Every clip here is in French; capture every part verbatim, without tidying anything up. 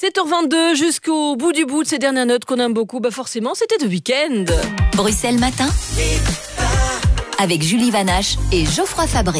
sept heures vingt-deux, jusqu'au bout du bout de ces dernières notes qu'on aime beaucoup, bah forcément, c'était de week-end. Bruxelles Matin, avec Julie Vanache et Geoffroy Fabré.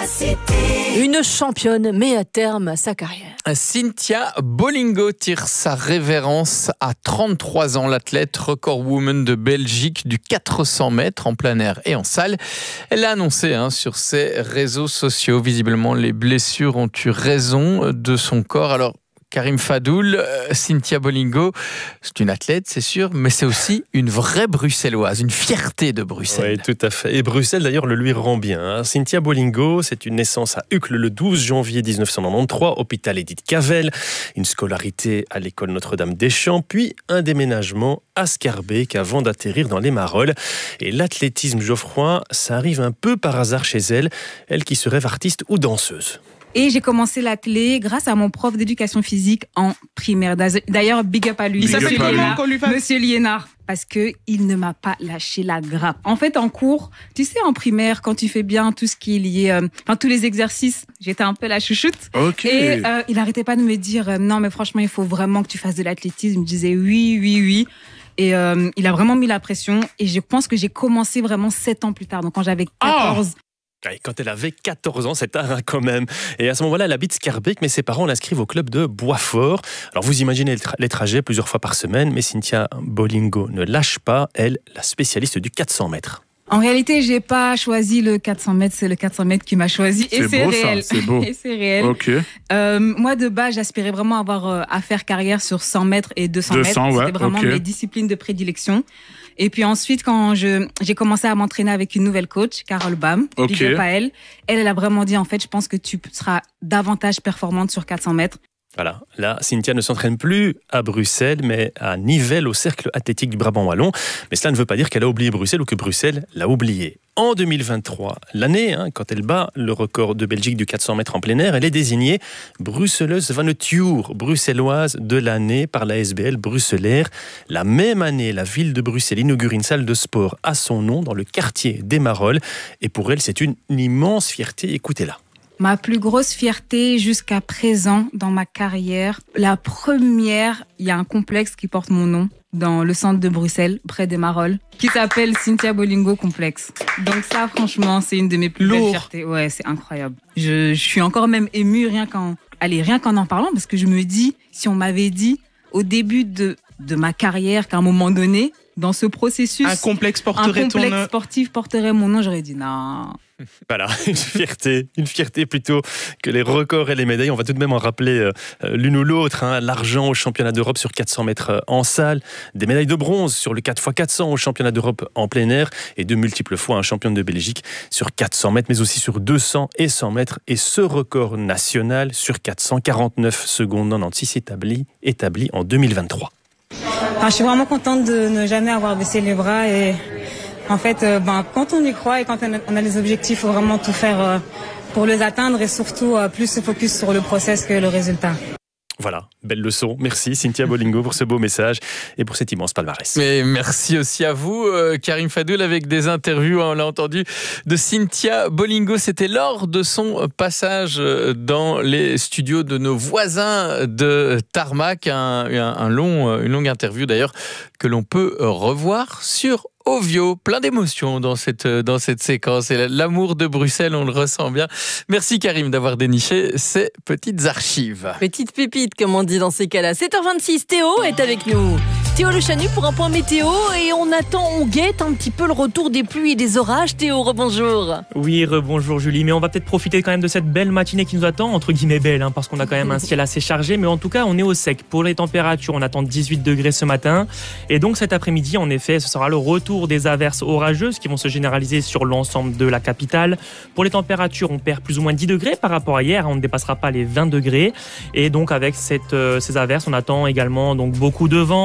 Une championne met à terme sa carrière. Cynthia Bolingo tire sa révérence à trente-trois ans. L'athlète record woman de Belgique du quatre cents mètres en plein air et en salle. Elle l'a annoncé hein, sur ses réseaux sociaux. Visiblement, les blessures ont eu raison de son corps. Alors, Karim Fadoul, euh, Cynthia Bolingo, c'est une athlète, c'est sûr, mais c'est aussi une vraie bruxelloise, une fierté de Bruxelles. Oui, tout à fait. Et Bruxelles, d'ailleurs, le lui rend bien. Hein. Cynthia Bolingo, c'est une naissance à Uccle le douze janvier dix-neuf cent quatre-vingt-treize, hôpital Édith Cavell, une scolarité à l'école Notre-Dame-des-Champs, puis un déménagement à Scarbeck avant d'atterrir dans les Marolles. Et l'athlétisme, Geoffroy, ça arrive un peu par hasard chez elle, elle qui se rêve artiste ou danseuse. Et j'ai commencé l'athlé grâce à mon prof d'éducation physique en primaire. D'ailleurs, big up à lui. Il s'appelle comment qu'on lui fasse ? Monsieur Liénard. Parce que il ne m'a pas lâché la grappe. En fait, en cours, tu sais, en primaire, quand tu fais bien tout ce qui est lié, euh, enfin, tous les exercices, j'étais un peu la chouchoute. Ok. Et euh, il arrêtait pas de me dire, euh, non, mais franchement, il faut vraiment que tu fasses de l'athlétisme. Il me disait oui, oui, oui. Et euh, il a vraiment mis la pression. Et je pense que j'ai commencé vraiment sept ans plus tard. Donc, quand j'avais quatorze... Oh Quand elle avait quatorze ans, c'est tard hein, quand même. Et à ce moment-là, elle habite Scarbeck, mais ses parents l'inscrivent au club de Boisfort. Alors vous imaginez les trajets plusieurs fois par semaine, mais Cynthia Bolingo ne lâche pas, elle, la spécialiste du quatre cents mètres. En réalité, j'ai pas choisi le quatre cents mètres, c'est le quatre cents mètres qui m'a choisi. C'est et c'est beau, réel. ça, c'est beau. Et c'est réel. Ok. Euh, moi, de base, j'aspirais vraiment avoir euh, à faire carrière sur cent mètres et deux cents deux cents, mètres. ouais, C'était vraiment ok. mes disciplines de prédilection. Et puis ensuite, quand je, j'ai commencé à m'entraîner avec une nouvelle coach, Carole Bam, Ok. big up à elle, elle, elle a vraiment dit, en fait, je pense que tu seras davantage performante sur quatre cents mètres. Voilà, là, Cynthia ne s'entraîne plus à Bruxelles, mais à Nivelles, au cercle athlétique du Brabant Wallon. Mais cela ne veut pas dire qu'elle a oublié Bruxelles ou que Bruxelles l'a oubliée. En deux mille vingt-trois, l'année, hein, quand elle bat le record de Belgique du quatre cents mètres en plein air, elle est désignée Bruxelleuse van het jaar, bruxelloise de l'année par la S B L Bruxellaire. La même année, la ville de Bruxelles inaugure une salle de sport à son nom dans le quartier des Marolles. Et pour elle, c'est une immense fierté. Écoutez-la. Ma plus grosse fierté jusqu'à présent dans ma carrière, la première, il y a un complexe qui porte mon nom dans le centre de Bruxelles, près des Marolles, qui s'appelle Cynthia Bolingo Complex. Donc ça, franchement, c'est une de mes plus Lourd. belles fiertés. Ouais, c'est incroyable. Je, je suis encore même émue rien qu'en, allez, rien qu'en en parlant, parce que je me dis, si on m'avait dit au début de, de ma carrière qu'à un moment donné, dans ce processus, Un complexe un porterait ton complexe nom. sportif porterait mon nom, j'aurais dit non. Voilà, une fierté, une fierté plutôt que les records et les médailles. On va tout de même en rappeler euh, l'une ou l'autre. Hein. L'argent au championnat d'Europe sur quatre cents mètres en salle, des médailles de bronze sur le quatre fois quatre cents au championnat d'Europe en plein air et de multiples fois un championne de Belgique sur quatre cents mètres, mais aussi sur deux cents et cent mètres. Et ce record national sur quatre cents, quarante-neuf secondes quatre-vingt-seize établi, établi en deux mille vingt-trois. Enfin, je suis vraiment contente de ne jamais avoir baissé les bras et en fait, euh, ben, quand on y croit et quand on a, on a les objectifs, il faut vraiment tout faire euh, pour les atteindre et surtout euh, plus se focus sur le process que le résultat. Voilà, belle leçon. Merci Cynthia Bolingo pour ce beau message et pour cet immense palmarès. Et merci aussi à vous, euh, Karim Fadoul, avec des interviews, hein, on l'a entendu, de Cynthia Bolingo. C'était lors de son passage dans les studios de nos voisins de Tarmac. Un, un, un long, une longue interview d'ailleurs que l'on peut revoir sur Ovio. Plein d'émotions dans cette, dans cette séquence. Et l'amour de Bruxelles, on le ressent bien. Merci Karim d'avoir déniché ces petites archives. Petite pépite, comme on dit dans ces cas-là. sept heures vingt-six, Théo est avec nous. Théo Le Chanu pour un point météo et on attend, on guette un petit peu le retour des pluies et des orages. Théo, rebonjour. Oui, rebonjour Julie, mais on va peut-être profiter quand même de cette belle matinée qui nous attend, entre guillemets belle, hein, parce qu'on a quand même un ciel assez chargé, mais en tout cas on est au sec. Pour les températures, on attend dix-huit degrés ce matin, et donc cet après-midi, en effet, ce sera le retour des averses orageuses qui vont se généraliser sur l'ensemble de la capitale. Pour les températures, on perd plus ou moins dix degrés par rapport à hier, on ne dépassera pas les vingt degrés, et donc avec cette, euh, ces averses, on attend également donc beaucoup de vent, de la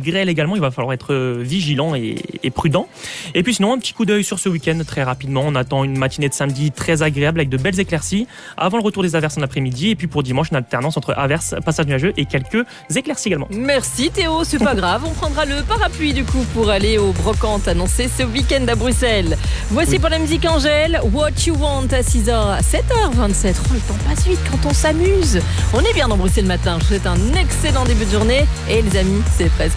grêle également, il va falloir être vigilant et, et prudent. Et puis sinon, un petit coup d'œil sur ce week-end très rapidement. On attend une matinée de samedi très agréable avec de belles éclaircies avant le retour des averses en après-midi. Et puis pour dimanche, une alternance entre averses, passages nuageux et quelques éclaircies également. Merci Théo, c'est pas grave, on prendra le parapluie du coup pour aller au brocante annoncé ce week-end à Bruxelles. Voici oui. pour la musique Angèle, What You Want à six heures, sept heures vingt-sept. Oh, le temps passe vite quand on s'amuse. On est bien dans Bruxelles matin. Je vous souhaite un excellent début de journée et les amis, c'est presque